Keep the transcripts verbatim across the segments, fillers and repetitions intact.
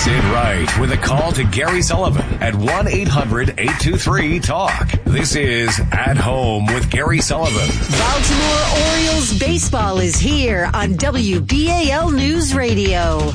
Sid Wright with a call to Gary Sullivan at one eight hundred eight two three talk. This is At Home with Gary Sullivan. Baltimore Orioles baseball is here on W B A L News Radio.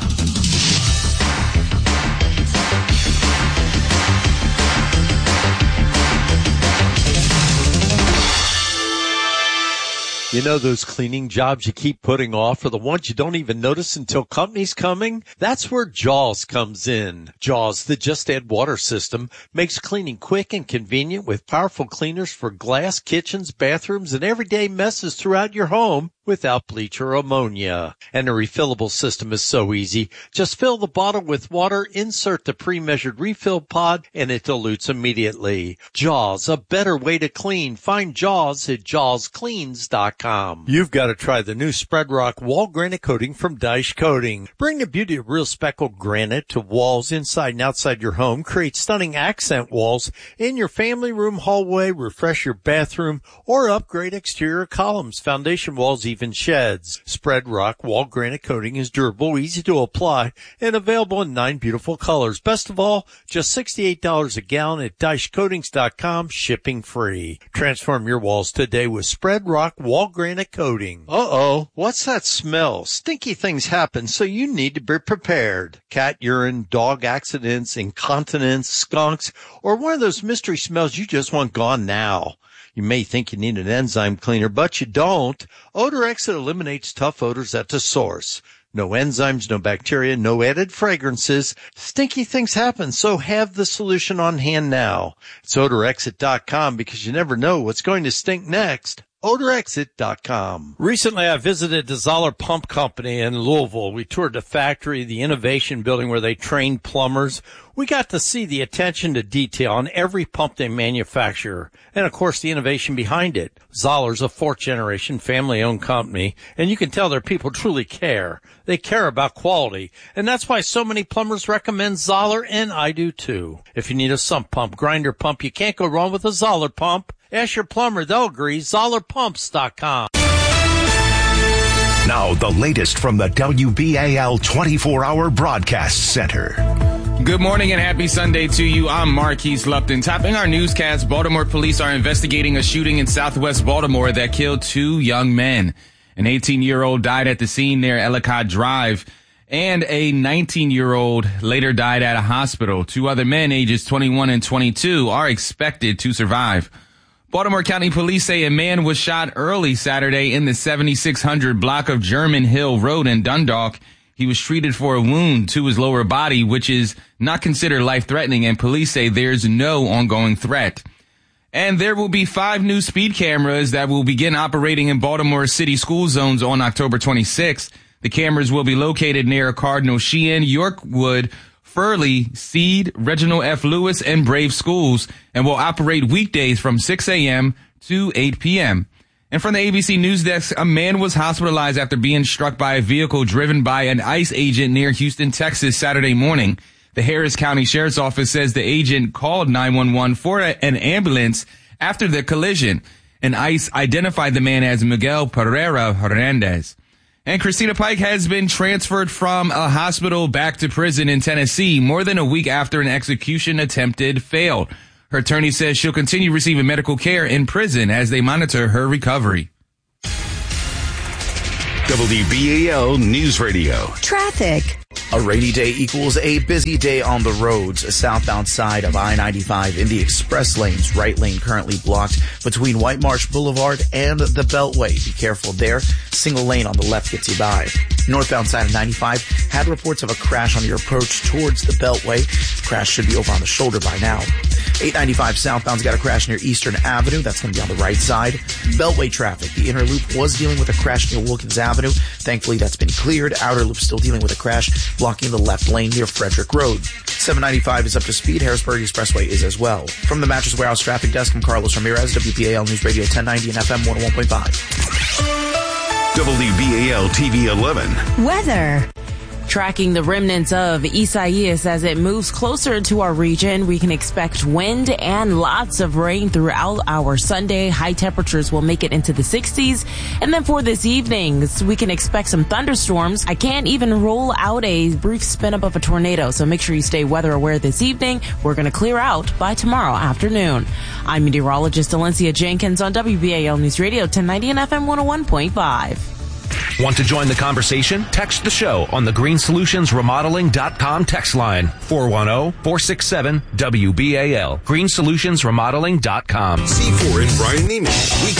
You know those cleaning jobs you keep putting off are the ones you don't even notice until company's coming? That's where Jaws comes in. Jaws, the Just Add Water system, makes cleaning quick and convenient with powerful cleaners for glass, kitchens, bathrooms, and everyday messes throughout your home without bleach or ammonia. And the refillable system is so easy. Just fill the bottle with water, insert the pre-measured refill pod, and it dilutes immediately. Jaws, a better way to clean. Find Jaws at jaws cleans dot com. You've got to try the new Spread Rock Wall Granite Coating from Dyche Coating. Bring the beauty of real speckled granite to walls inside and outside your home. Create stunning accent walls in your family room, hallway, refresh your bathroom, or upgrade exterior columns, foundation walls, even sheds. Spread Rock Wall Granite Coating is durable, easy to apply, and available in nine beautiful colors. Best of all, just sixty-eight dollars a gallon at dyche coatings dot com, shipping free. Transform your walls today with Spread Rock Wall Granite Coating. Uh-oh, what's that smell? Stinky things happen, so you need to be prepared. Cat urine, dog accidents, incontinence, skunks, or one of those mystery smells you just want gone now. You may think you need an enzyme cleaner, but you don't. Odor Exit eliminates tough odors at the source. No enzymes, no bacteria, no added fragrances. Stinky things happen, so have the solution on hand now. It's odor exit dot com because you never know what's going to stink next. odor exit dot com. Recently, I visited the Zoller Pump Company in Louisville. We toured the factory, the innovation building where they train plumbers. We got to see the attention to detail on every pump they manufacture, and of course the innovation behind it. Zoller's a fourth-generation family-owned company, and you can tell their people truly care. They care about quality, and that's why so many plumbers recommend Zoller, and I do too. If you need a sump pump, grinder pump, you can't go wrong with a Zoller pump. Ask your plumber, they'll agree. zoller pumps dot com. Now, the latest from the W B A L twenty-four hour Broadcast Center. Good morning and happy Sunday to you. I'm Marquise Lupton. Topping our newscast, Baltimore police are investigating a shooting in southwest Baltimore that killed two young men. An eighteen-year-old died at the scene near Ellicott Drive, and a nineteen-year-old later died at a hospital. Two other men, ages twenty-one and twenty-two, are expected to survive. Baltimore County Police say a man was shot early Saturday in the seventy-six hundred block of German Hill Road in Dundalk. He was treated for a wound to his lower body, which is not considered life-threatening, and police say there's no ongoing threat. And there will be five new speed cameras that will begin operating in Baltimore City school zones on October twenty-sixth. The cameras will be located near Cardinal Sheehan, Yorkwood, Furley, Seed, Reginald F. Lewis, and Brave schools, and will operate weekdays from six a.m. to eight p.m. And from the A B C News Desk, a man was hospitalized after being struck by a vehicle driven by an ICE agent near Houston, Texas, Saturday morning. The Harris County Sheriff's Office says the agent called nine one one for a, an ambulance after the collision, and ICE identified the man as Miguel Pereira Hernandez. And Christina Pike has been transferred from a hospital back to prison in Tennessee more than a week after an execution attempted failed. Her attorney says she'll continue receiving medical care in prison as they monitor her recovery. W B A L News Radio. Traffic. A rainy day equals a busy day on the roads. A southbound side of I ninety-five in the express lanes. Right lane currently blocked between White Marsh Boulevard and the Beltway. Be careful there. Single lane on the left gets you by. Northbound side of ninety-five had reports of a crash on your approach towards the Beltway. Crash should be over on the shoulder by now. eight ninety-five southbound's got a crash near Eastern Avenue. That's going to be on the right side. Beltway traffic. The inner loop was dealing with a crash near Wilkins Avenue. Thankfully, that's been cleared. Outer loop still dealing with a crash, blocking the left lane near Frederick Road. seven ninety-five is up to speed. Harrisburg Expressway is as well. From the Mattress Warehouse Traffic Desk, I'm Carlos Ramirez, W B A L News Radio ten ninety and F M one oh one point five. W B A L T V eleven. Weather. Tracking the remnants of Isaias as it moves closer to our region, we can expect wind and lots of rain throughout our Sunday. High temperatures will make it into the sixties. And then for this evening, we can expect some thunderstorms. I can't even rule out a brief spin up of a tornado, so make sure you stay weather aware this evening. We're going to clear out by tomorrow afternoon. I'm meteorologist Alencia Jenkins on W B A L News Radio ten ninety and F M one oh one point five. Want to join the conversation? Text the show on the green solutions remodeling dot com text line four one zero, four six seven, W B A L. green solutions remodeling dot com. C four and Brian Neiman.